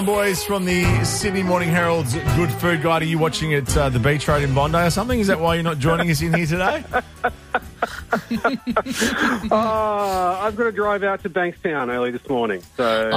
Boys from the Sydney Morning Herald's Good Food Guide. Are you watching at the Beach Road in Bondi or something? Is that why you're not joining us in here today? I've got to drive out to Bankstown early this morning. So,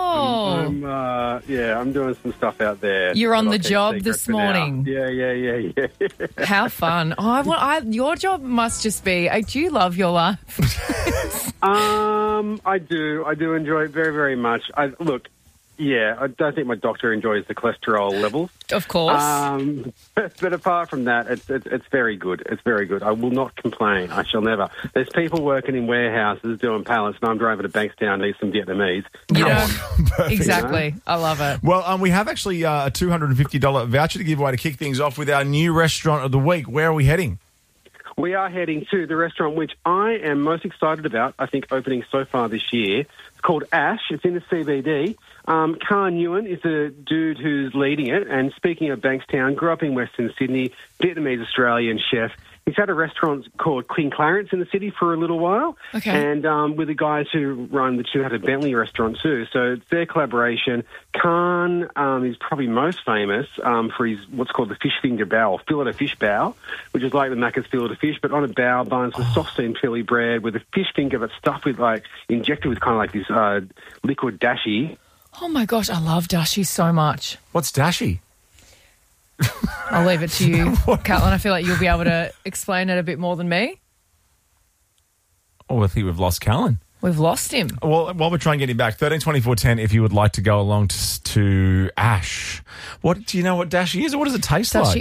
I'm doing some stuff out there. You're on the job this morning. Yeah. How fun. Your job must just be, do you love your life? I do enjoy it very, very much. I don't think my doctor enjoys the cholesterol levels. Of course. But apart from that, it's very good. It's very good. I will not complain. I shall never. There's people working in warehouses doing pallets, and I'm driving to Bankstown to eat some Vietnamese. Exactly. You know? I love it. Well, we have actually a $250 voucher to give away to kick things off with our new restaurant of the week. Where are we heading? We are heading to the restaurant which I am most excited about, I think, opening so far this year. It's called Ash. It's in the CBD. Khan Nguyen is the dude who's leading it. And speaking of Bankstown, grew up in Western Sydney, Vietnamese Australian chef. He's had a restaurant called Clean Clarence in the city for a little while. Okay. And with the guys who run the Two Headed Bentley restaurant too. So it's their collaboration. Khan is probably most famous for his what's called the fish finger bao, or fillet of fish bao, which is like the Macca's fillet of fish, but on a bao buns with soft steamed Philly bread with a fish finger that's stuffed with injected with kind of like this liquid dashi. Oh my gosh, I love dashi so much. What's dashi? I'll leave it to you, Caitlin. I feel like you'll be able to explain it a bit more than me. Oh, I think we've lost Callan. We've lost him. Well, while we're trying to get him back, 132410 if you would like to go along to Ash. What do you know what dashi is, or what does it taste like?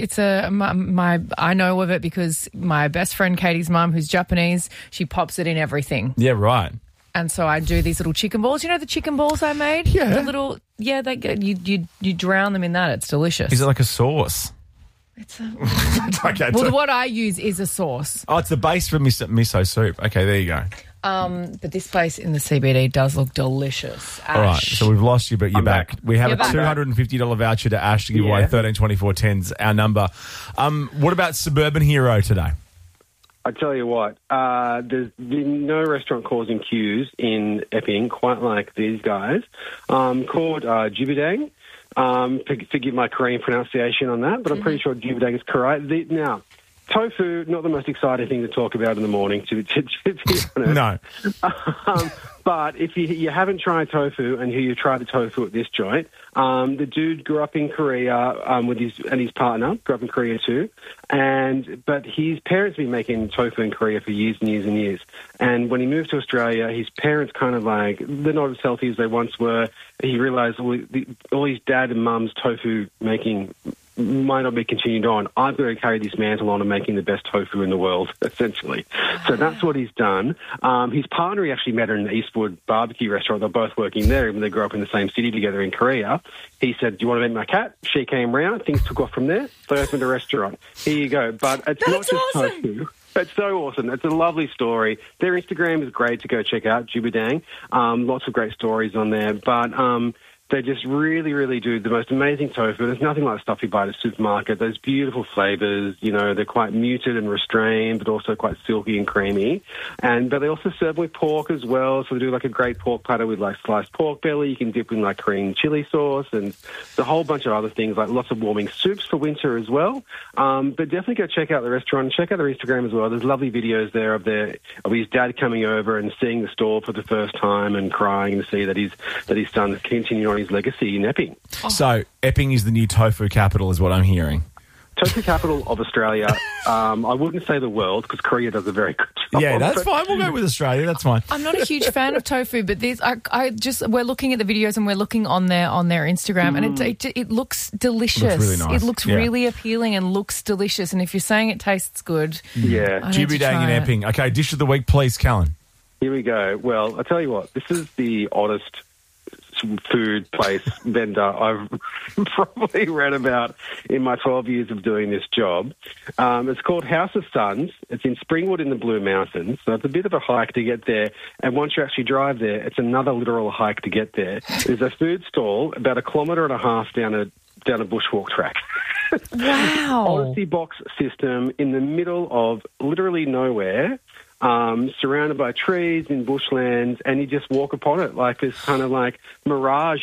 I know of it because my best friend Katie's mum, who's Japanese, she pops it in everything. Yeah, right. And so I do these little chicken balls. You know the chicken balls I made? Yeah. The little, they get, you drown them in that. It's delicious. Is it like a sauce? It's a... Okay. Well, what I use is a sauce. Oh, it's the base for miso soup. Okay, there you go. But this place in the CBD does look delicious. Ash. All right, so we've lost you, but you're back. We have You're a $250 voucher to Ash to give away. 132410's our number. What about Suburban Hero today? I tell you what, there's been no restaurant causing queues in Epping quite like these guys, called Jibidang. Forgive my Korean pronunciation on that, but I'm pretty sure Jibidang is correct. Now, tofu, not the most exciting thing to talk about in the morning, to be honest. No. But if you haven't tried tofu and you tried the tofu at this joint, the dude grew up in Korea with his partner, grew up in Korea too, but his parents have been making tofu in Korea for years and years and years. And when he moved to Australia, his parents kind of they're not as healthy as they once were. He realised all his dad and mum's tofu making might not be continued on. I've got to carry this mantle on of making the best tofu in the world, essentially. So that's what he's done. His partner, he actually met her in the Eastwood barbecue restaurant. They're both working there, even though they grew up in the same city together in Korea. He said, "Do you want to meet my cat?" She came round. Things took off from there. They opened a restaurant. Here you go. But it's not just tofu. It's so awesome. It's a lovely story. Their Instagram is great to go check out, Jibidang. Lots of great stories on there. But they just really, really do the most amazing tofu. There's nothing like stuff you buy at a supermarket. Those beautiful flavours, they're quite muted and restrained, but also quite silky and creamy. But they also serve with pork as well. So they do a great pork platter with sliced pork belly. You can dip in Korean chili sauce and a whole bunch of other things, lots of warming soups for winter as well. But definitely go check out the restaurant and check out their Instagram as well. There's lovely videos there of his dad coming over and seeing the store for the first time and crying to see that his son is continuing on his legacy in Epping. So Epping is the new tofu capital, is what I'm hearing. Tofu capital of Australia. I wouldn't say the world, because Korea does a very good job. Yeah, that's fine. We'll go with Australia. That's fine. I'm not a huge fan of tofu, but we're looking at the videos and we're looking on their Instagram, and it looks delicious. It looks really nice. It looks really appealing and looks delicious. And if you're saying it tastes good, Jibidang in Epping. Okay, dish of the week, please, Callan. Here we go. Well, I tell you what, this is the oddest food place vendor I've probably read about in my 12 years of doing this job. It's called House of Suns. It's in Springwood in the Blue Mountains, so it's a bit of a hike to get there. And once you actually drive there, it's another literal hike to get there. There's a food stall about 1.5 kilometres down a bushwalk track. Wow. Odyssey box system in the middle of literally nowhere. Surrounded by trees in bushlands, and you just walk upon it like this kind of mirage